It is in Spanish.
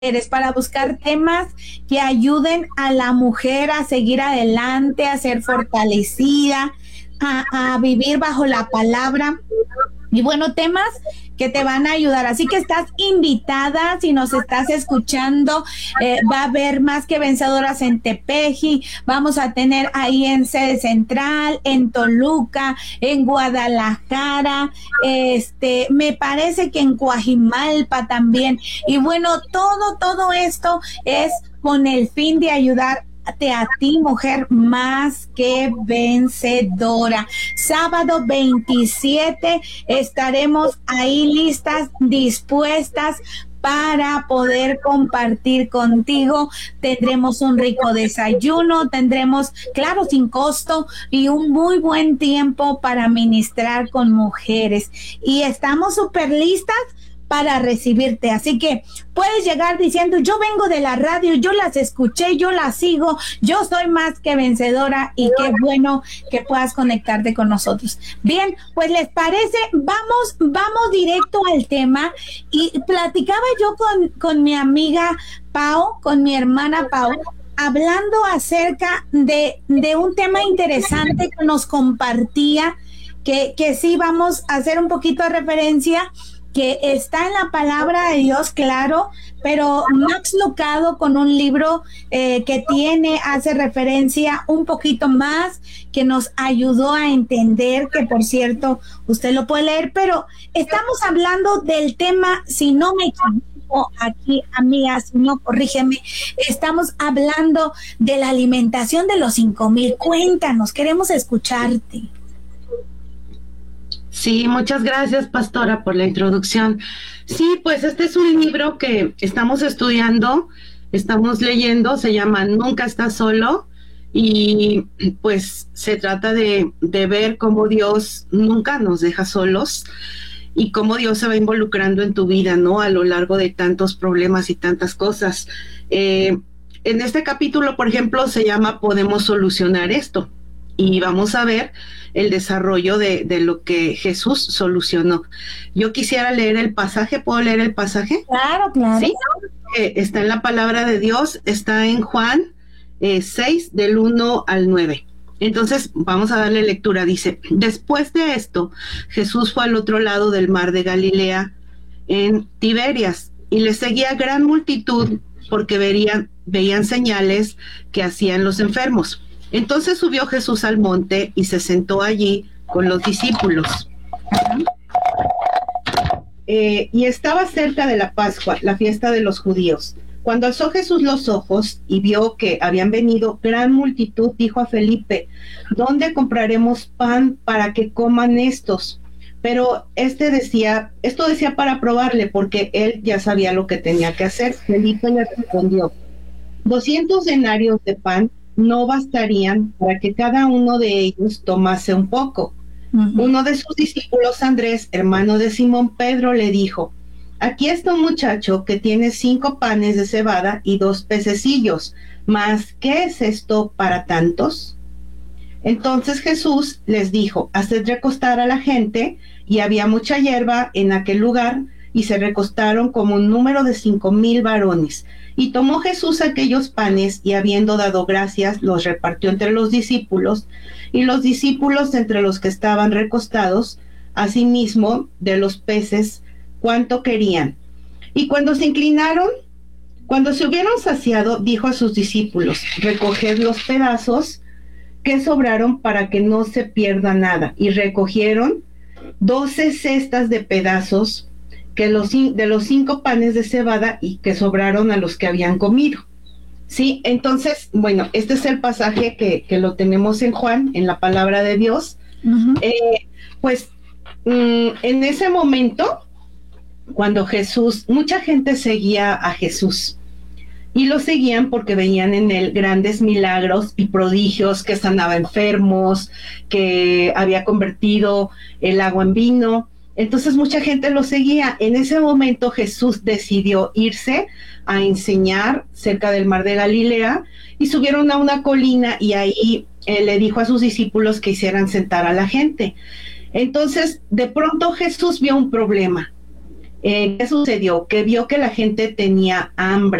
para buscar temas que ayuden a la mujer a seguir adelante, a ser fortalecida, a vivir bajo la palabra. Y bueno, temas que te van a ayudar. Así que estás invitada, si nos estás escuchando, va a haber Más que Vencedoras en Tepeji, vamos a tener ahí en Sede Central, en Toluca, en Guadalajara, me parece que en Coajimalpa también. Y bueno, todo esto es con el fin de ayudar a ti, mujer más que vencedora. Sábado 27 estaremos ahí listas, dispuestas para poder compartir contigo. Tendremos un rico desayuno, tendremos, claro, sin costo, y un muy buen tiempo para ministrar con mujeres. Y estamos súper listas para recibirte, así que puedes llegar diciendo: yo vengo de la radio, yo las escuché, yo las sigo, yo soy más que vencedora. Y qué bueno que puedas conectarte con nosotros. Bien, pues les parece, vamos directo al tema. Y platicaba yo con mi amiga Pau, con mi hermana Pau, hablando acerca de un tema interesante que nos compartía, que sí vamos a hacer un poquito de referencia, que está en la palabra de Dios, claro, pero Max Lucado con un libro que hace referencia un poquito más, que nos ayudó a entender, que por cierto, usted lo puede leer, pero estamos hablando del tema, si no me equivoco, aquí, amigas, si no, corrígeme, estamos hablando de la alimentación de los 5,000. Cuéntanos, queremos escucharte. Sí, muchas gracias, pastora, por la introducción. Sí, pues este es un libro que estamos estudiando, estamos leyendo, se llama Nunca Estás Solo, y pues se trata de ver cómo Dios nunca nos deja solos y cómo Dios se va involucrando en tu vida, ¿no? A lo largo de tantos problemas y tantas cosas. En este capítulo, por ejemplo, se llama Podemos Solucionar Esto, y vamos a ver el desarrollo de lo que Jesús solucionó. Yo quisiera leer el pasaje. ¿Puedo leer el pasaje? Claro, claro. Sí, está en la palabra de Dios, está en Juan 6, del 1 al 9. Entonces, vamos a darle lectura. Dice: después de esto, Jesús fue al otro lado del mar de Galilea, en Tiberias, y le seguía gran multitud porque veían señales que hacían los enfermos. Entonces subió Jesús al monte y se sentó allí con los discípulos. Y estaba cerca de la Pascua, la fiesta de los judíos. Cuando alzó Jesús los ojos y vio que habían venido gran multitud, dijo a Felipe: ¿dónde compraremos pan para que coman estos? Pero esto decía para probarle, porque él ya sabía lo que tenía que hacer. Felipe le respondió: 200 denarios de pan no bastarían para que cada uno de ellos tomase un poco. Uno de sus discípulos, Andrés, hermano de Simón Pedro, le dijo: aquí está un muchacho que tiene 5 panes de cebada y 2 pececillos, mas ¿qué es esto para tantos? Entonces Jesús les dijo: haced recostar a la gente. Y había mucha hierba en aquel lugar, y se recostaron como un número de 5,000 varones. Y tomó Jesús aquellos panes, y habiendo dado gracias, los repartió entre los discípulos, y los discípulos entre los que estaban recostados, asimismo de los peces, cuanto querían. Y cuando se hubieron saciado, dijo a sus discípulos: recoged los pedazos que sobraron para que no se pierda nada. Y recogieron 12 cestas de pedazos de los 5 panes de cebada y que sobraron a los que habían comido. Sí, entonces, bueno, este es el pasaje que lo tenemos en Juan, en la palabra de Dios. En ese momento, cuando mucha gente seguía a Jesús, y lo seguían porque veían en él grandes milagros y prodigios, que sanaba enfermos, que había convertido el agua en vino. Entonces mucha gente lo seguía. En ese momento Jesús decidió irse a enseñar cerca del mar de Galilea, y subieron a una colina, y ahí le dijo a sus discípulos que hicieran sentar a la gente. Entonces de pronto Jesús vio un problema. ¿Qué sucedió? Que vio que la gente tenía hambre.